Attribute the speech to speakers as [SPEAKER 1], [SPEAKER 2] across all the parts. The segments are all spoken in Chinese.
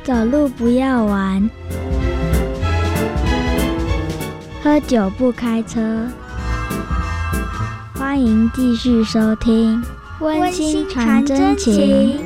[SPEAKER 1] 走路不要玩，喝酒不开车。欢迎继续收听温馨传真情。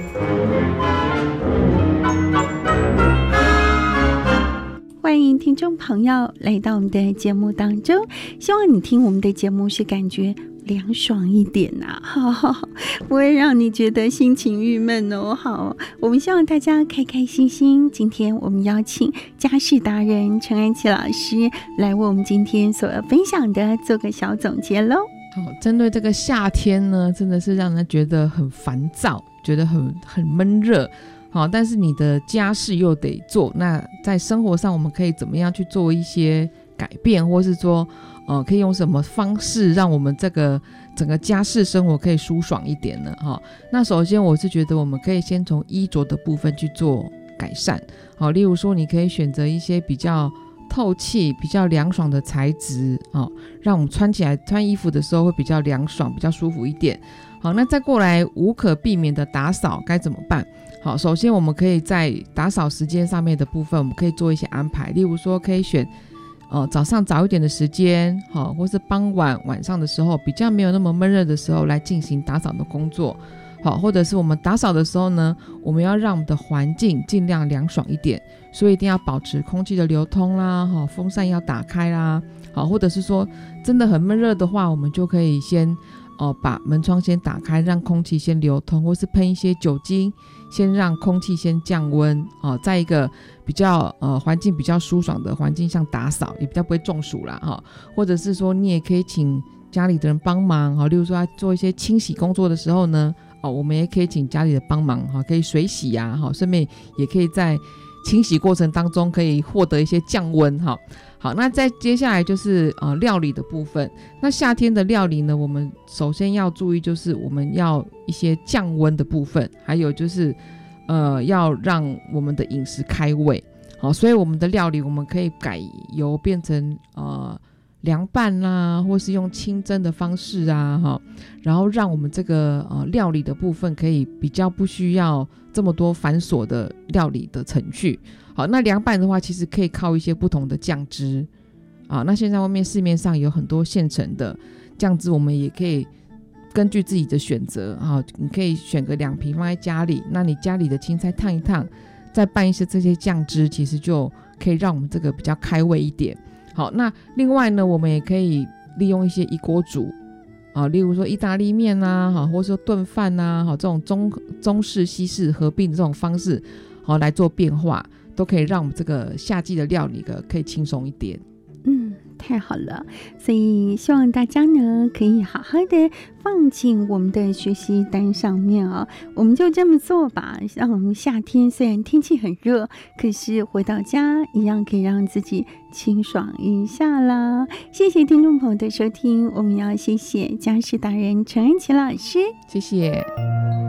[SPEAKER 2] 欢迎听众朋友来到我们的节目当中，希望你听我们的节目是感觉凉爽一点不会让你觉得心情郁闷哦。好，我们希望大家开开心心。今天我们邀请家事达人陈安琪老师来为我们今天所分享的做个小总结咯。
[SPEAKER 3] 针对这个夏天呢，真的是让人觉得很烦躁，觉得很闷热。但是你的家事又得做，那在生活上我们可以怎么样去做一些改变，或是说可以用什么方式让我们这个整个家事生活可以舒爽一点呢？那首先我是觉得我们可以先从衣着的部分去做改善。例如说你可以选择一些比较透气比较凉爽的材质，让我们穿衣服的时候会比较凉爽比较舒服一点。好，那再过来无可避免的打扫该怎么办？好，首先我们可以在打扫时间上面的部分，我们可以做一些安排，例如说可以选早上早一点的时间，或是傍晚晚上的时候比较没有那么闷热的时候来进行打扫的工作。好，或者是我们打扫的时候呢，我们要让我们的环境尽量凉爽一点，所以一定要保持空气的流通啦，风扇要打开啦。好，或者是说真的很闷热的话，我们就可以先把门窗先打开，让空气先流通，或是喷一些酒精，先让空气先降温，在一个比较环境比较舒爽的环境上打扫，也比较不会中暑啦。或者是说你也可以请家里的人帮忙，例如说要做一些清洗工作的时候呢，我们也可以请家里的帮忙，可以水洗啊，顺便也可以在清洗过程当中可以获得一些降温。好，那再接下来就是料理的部分。那夏天的料理呢，我们首先要注意就是我们要一些降温的部分，还有就是要让我们的饮食开胃。好，所以我们的料理我们可以改由变成凉拌啦，或是用清蒸的方式啊，然后让我们这个料理的部分可以比较不需要这么多繁琐的料理的程序。好，那凉拌的话其实可以靠一些不同的酱汁那现在外面市面上有很多现成的酱汁，我们也可以根据自己的选择你可以选个2瓶放在家里，那你家里的青菜烫一烫，再拌一些这些酱汁，其实就可以让我们这个比较开胃一点。好，那另外呢，我们也可以利用一些一锅煮例如说意大利面啊，或者说炖饭啊，这种中式西式合并的这种方式来做变化，都可以让我们这个夏季的料理可以轻松一点。
[SPEAKER 2] 太好了，所以希望大家呢可以好好的放进我们的学习单上面我们就这么做吧，让我们夏天虽然天气很热，可是回到家一样可以让自己清爽一下啦。谢谢听众朋友的收听，我们要谢谢家事达人陈安琪老师，
[SPEAKER 3] 谢谢。